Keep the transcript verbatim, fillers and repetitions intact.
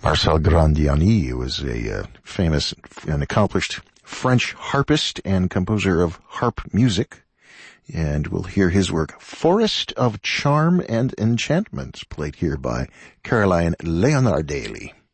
Marcel Grandiani was a uh, famous and accomplished French harpist and composer of harp music. And we'll hear his work, Forest of Charm and Enchantment, played here by Caroline Leonardelli.